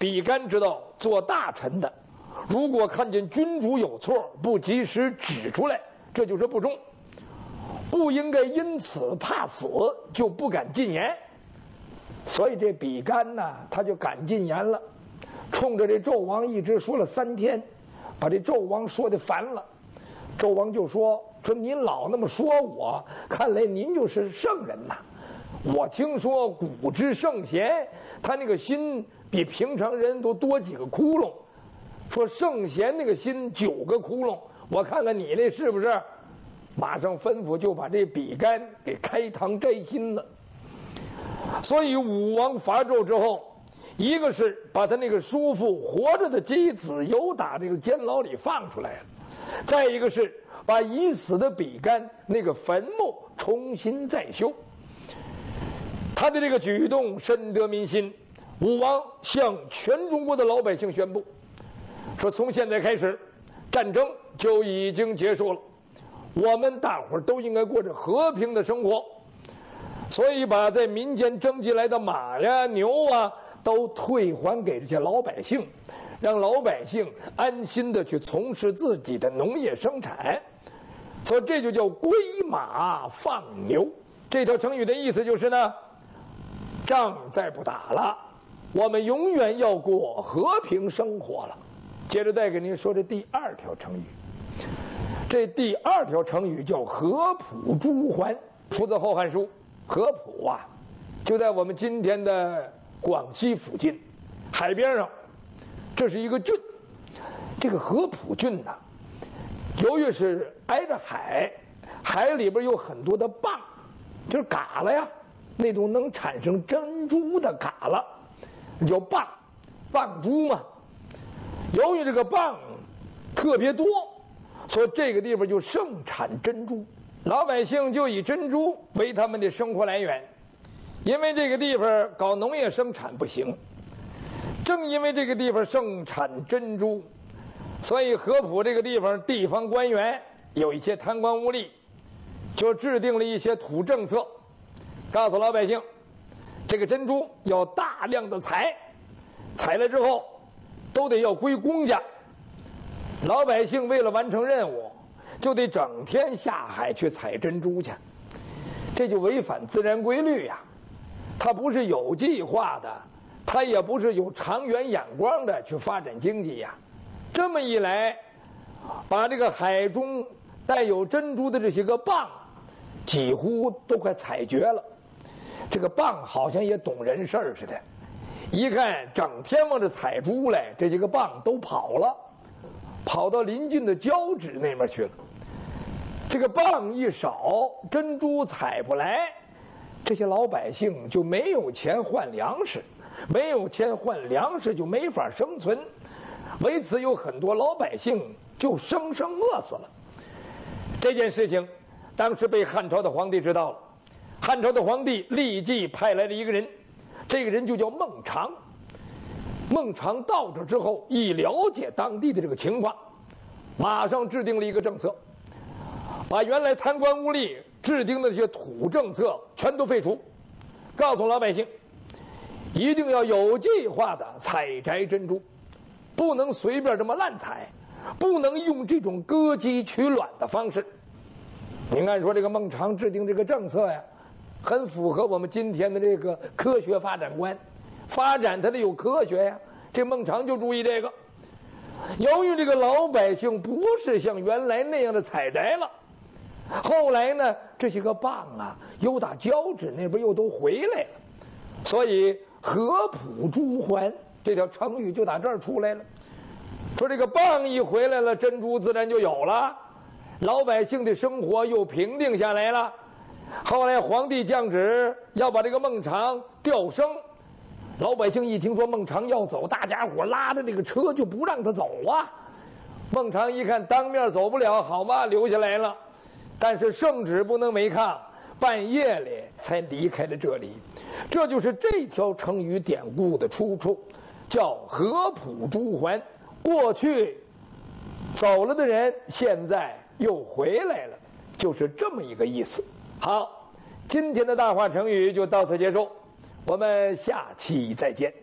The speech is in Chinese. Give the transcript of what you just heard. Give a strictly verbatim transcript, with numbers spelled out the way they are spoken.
比干知道做大臣的，如果看见君主有错，不及时指出来，这就是不忠，不应该因此怕死就不敢进言。所以这比干呢，他就敢进言了，冲着这纣王一直说了三天，把这纣王说的烦了。纣王就说：“说您老那么说我，看来您就是圣人呐。我听说古之圣贤，他那个心比平常人都多几个窟窿。说圣贤那个心九个窟窿，我看看你那是不是？”马上吩咐就把这比干给开膛摘心了。所以武王伐纣之后，一个是把他那个叔父活着的姬子由打这个监牢里放出来了，再一个是把已死的比干那个坟墓重新再修。他的这个举动深得民心。武王向全中国的老百姓宣布说，从现在开始战争就已经结束了，我们大伙儿都应该过着和平的生活。所以把在民间征集来的马呀牛啊都退还给这些老百姓，让老百姓安心的去从事自己的农业生产。所以这就叫归马放牛。这条成语的意思就是呢，仗再不打了，我们永远要过和平生活了。接着再给您说这第二条成语。这第二条成语叫合浦诸环，出自《后汉书》。合浦啊，就在我们今天的广西附近，海边上，这是一个郡。这个合浦郡呢，由于是挨着海，海里边有很多的蚌，就是蛤蜊呀，那种能产生珍珠的蛤蜊，叫蚌，蚌珠嘛。由于这个蚌特别多，所以这个地方就盛产珍珠。老百姓就以珍珠为他们的生活来源，因为这个地方搞农业生产不行，正因为这个地方盛产珍珠，所以合浦这个地方地方官员有一些贪官污吏，就制定了一些土政策，告诉老百姓，这个珍珠要大量的采，采了之后都得要归公家，老百姓为了完成任务就得整天下海去采珍珠去，这就违反自然规律呀。它不是有计划的，它也不是有长远眼光的去发展经济呀。这么一来，把这个海中带有珍珠的这些个蚌几乎都快采绝了。这个蚌好像也懂人事儿似的，一看整天往这采珠来，这些个蚌都跑了，跑到邻近的交趾那边去了。这个蚌一少，珍珠采不来，这些老百姓就没有钱换粮食，没有钱换粮食就没法生存，为此有很多老百姓就生生饿死了。这件事情当时被汉朝的皇帝知道了，汉朝的皇帝立即派来了一个人，这个人就叫孟尝。孟尝到这之后，一了解当地的这个情况，马上制定了一个政策，把原来贪官污吏制定的这些土政策全都废除，告诉老百姓一定要有计划的采摘珍珠，不能随便这么滥采，不能用这种割鸡取卵的方式。您看说这个孟尝制定这个政策呀，很符合我们今天的这个科学发展观，发展它得有科学呀。这孟尝就注意这个，由于这个老百姓不是像原来那样的采摘了，后来呢，这些个蚌啊，又打交趾那边又都回来了，所以合浦诸环这条成语就打这儿出来了。说这个蚌一回来了，珍珠自然就有了，老百姓的生活又平定下来了。后来皇帝降旨要把这个孟尝调升，老百姓一听说孟尝要走，大家伙拉着这个车就不让他走啊。孟尝一看当面走不了，好吧，留下来了。但是圣旨不能违抗，半夜里才离开了这里。这就是这条成语典故的出处，叫合浦诸环。过去走了的人，现在又回来了，就是这么一个意思。好，今天的大话成语就到此结束，我们下期再见。